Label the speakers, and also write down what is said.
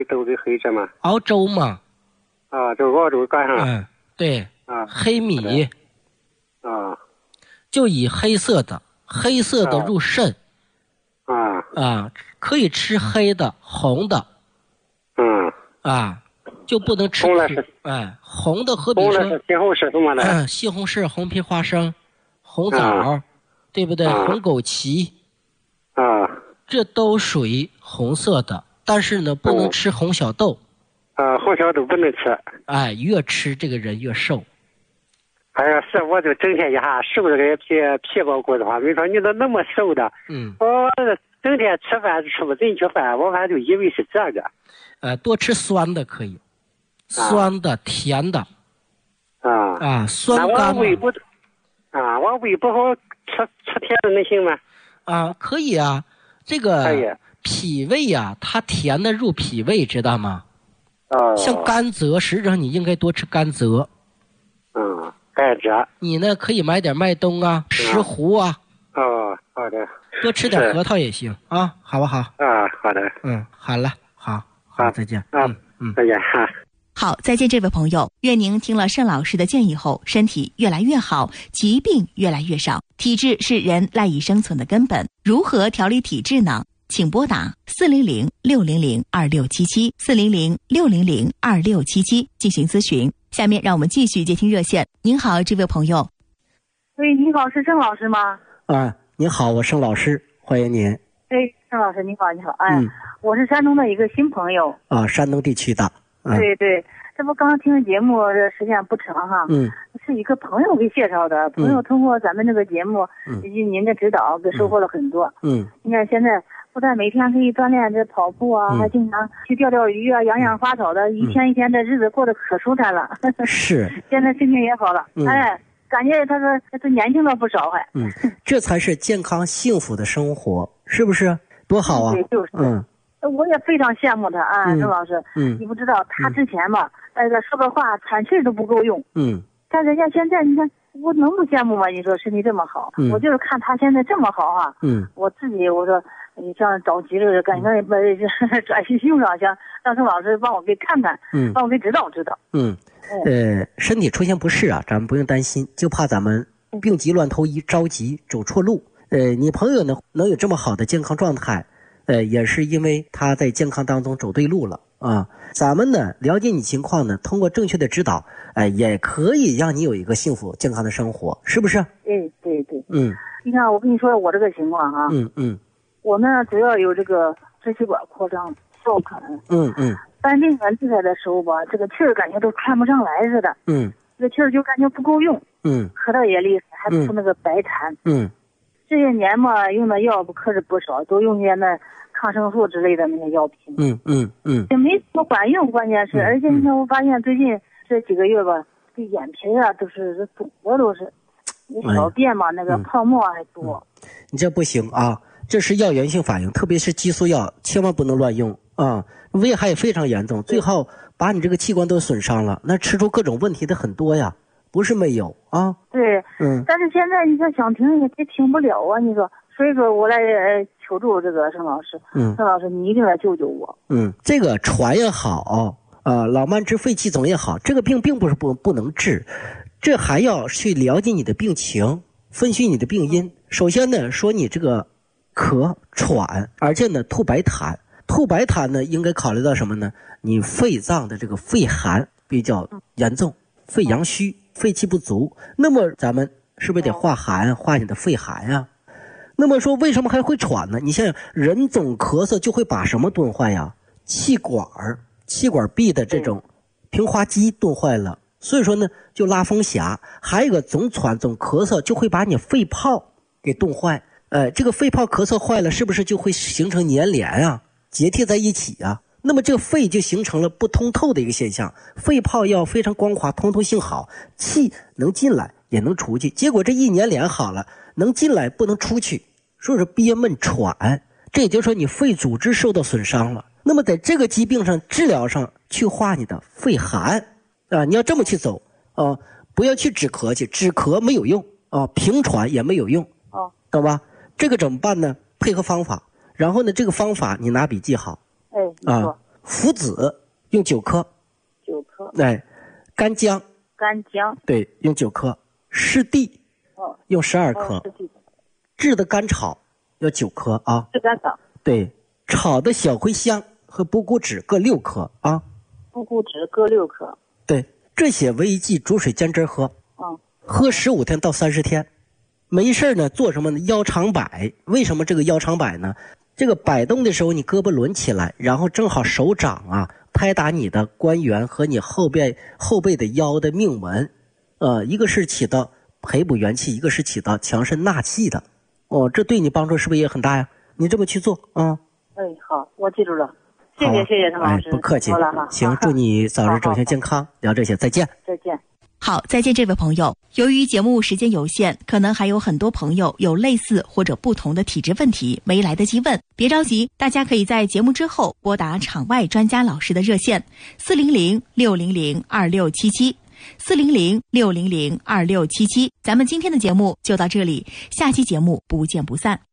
Speaker 1: 都是黑着嘛？
Speaker 2: 熬粥嘛。
Speaker 1: 啊，就熬粥干上。
Speaker 2: 对。啊，黑米。
Speaker 1: 啊。
Speaker 2: 就以黑色的入肾。可以吃黑的、红的。就不能吃红的和比如说
Speaker 1: 西红柿什么的。
Speaker 2: 西红柿、红皮花生、红枣，对不对？红枸杞。这都属于红色的，但是呢，不能吃红小豆。
Speaker 1: 红小豆不能吃。
Speaker 2: 越吃这个人越瘦。
Speaker 1: 哎呀，是，我就整天一下瘦的个皮包骨的话，没说你都那么瘦的。我整天吃饭吃不进去饭，我反正就以为是这个。
Speaker 2: 多吃酸的可以，酸的、甜的。酸甘。
Speaker 1: 我胃不好，吃甜的能行吗？
Speaker 2: 可以啊，这个脾胃啊，它甜的入脾胃，知道吗？像甘蔗，实际上你应该多吃甘蔗。
Speaker 1: 甘蔗。
Speaker 2: 你呢，可以买点麦冬啊、石斛啊。
Speaker 1: 好的。
Speaker 2: 多吃点核桃也行啊，好不好？
Speaker 1: 好的。
Speaker 2: 好了，好，再见。
Speaker 1: 再见。
Speaker 3: 好，再见，这位朋友。愿您听了盛老师的建议后，身体越来越好，疾病越来越少。体质是人赖以生存的根本，如何调理体质呢？请拨打400-600-2677，400-600-2677进行咨询。下面让我们继续接听热线。您好，这位朋友。
Speaker 4: 喂，你好，是盛老师吗？
Speaker 2: 您好，我盛老师，欢迎您。
Speaker 4: 盛老师，你好，你好。我是山东的一个新朋友。
Speaker 2: 山东地区的。
Speaker 4: 对，这不刚听节目，这时间不长哈。是一个朋友给介绍的，朋友通过咱们这个节目以及您的指导，给收获了很多。你看现在不但每天可以锻炼这跑步啊，还经常去钓鱼啊，养养花草的，一天一天的日子过得可舒坦了。
Speaker 2: 是。
Speaker 4: 现在心情也好了。感觉他说他年轻了不少还。
Speaker 2: 这才是健康幸福的生活，是不是？多好啊！
Speaker 4: 对，就是。我也非常羡慕他啊，郑老师。你不知道他之前吧，说个话喘气都不够用。但人家现在你看，我能不羡慕吗？你说身体这么好，我就是看他现在这么好哈。我自己我说，你像着急了，赶紧把转信用上，想让郑老师帮我给看看，帮我给指导指导。
Speaker 2: 身体出现不适啊，咱们不用担心，就怕咱们病急乱投医，着急走错路。你朋友呢能有这么好的健康状态，也是因为他在健康当中走对路了啊。咱们呢了解你情况呢，通过正确的指导，也可以让你有一个幸福健康的生活，是不是？
Speaker 4: 对。你看我跟你说我这个情况啊。我呢主要有这个支气管扩张、哮喘。当病很厉害的时候吧，这个气儿感觉都喘不上来似的。这个气儿就感觉不够用。咳嗽也厉害，还出那个白痰。这些年嘛，用的药可是不少，都用些那抗生素之类的那些药品。也没什么管用，关键是，而且你看我发现最近这几个月吧，这眼皮啊都是肿的，都是小便嘛，那个泡沫还多。
Speaker 2: 你这不行啊，这是药源性反应，特别是激素药，千万不能乱用啊，危害非常严重，最后把你这个器官都损伤了，那吃出各种问题的很多呀。不是没有啊。
Speaker 4: 对。但是现在你说想停也停不了啊，你说，所以说我来求助这个盛老师。盛老师你一定来救救我。
Speaker 2: 这个喘也好老慢支肺气肿也好，这个病并不是不能治，这还要去了解你的病情，分析你的病因。首先呢，说你这个咳喘，而且呢吐白痰呢应该考虑到什么呢？你肺脏的这个肺寒比较严重，肺阳虚，肺气不足，那么咱们是不是得化寒，化你的肺寒呀？那么说为什么还会喘呢？你想想，人总咳嗽就会把什么炖坏呀？气管壁的这种平滑肌炖坏了，所以说呢就拉风匣。还有一个总喘总咳嗽就会把你肺泡给炖坏。这个肺泡咳嗽坏了，是不是就会形成粘连啊，结缔在一起啊？那么这个肺就形成了不通透的一个现象，肺泡要非常光滑，通透性好，气能进来也能出去，结果这一粘连好了，能进来不能出去，所以说憋闷喘。这也就是说你肺组织受到损伤了。那么在这个疾病上治疗上去化你的肺寒啊，你要这么去走啊，不要去止咳去，止咳没有用啊，平喘也没有用懂吧？这个怎么办呢？配合方法，然后呢这个方法你拿笔记好。 附子用9颗
Speaker 4: ，9颗。
Speaker 2: 哎，干姜，对，用9颗。湿地，用12颗。炙的甘草要9颗啊。
Speaker 4: 炙甘草。对，
Speaker 2: 炒的小茴香和补骨脂各6颗啊。
Speaker 4: 补骨脂各6颗。
Speaker 2: 对，这些为一剂煮水煎汁喝。喝15天到30天。没事呢，做什么呢？腰长摆。为什么这个腰长摆呢？这个摆动的时候，你胳膊抡起来，然后正好手掌啊拍打你的关元和你后背的腰的命门，一个是起到培补元气，一个是起到强身纳气的。这对你帮助是不是也很大呀？你这么去做啊？
Speaker 4: 好，我记住了。谢谢陈老师。
Speaker 2: 不客气。行，祝你早日整形健康。聊这些，再见。
Speaker 4: 再见。
Speaker 3: 好，再见这位朋友。由于节目时间有限，可能还有很多朋友有类似或者不同的体质问题没来得及问，别着急，大家可以在节目之后拨打场外专家老师的热线400-600-2677，400-600-2677。咱们今天的节目就到这里，下期节目不见不散。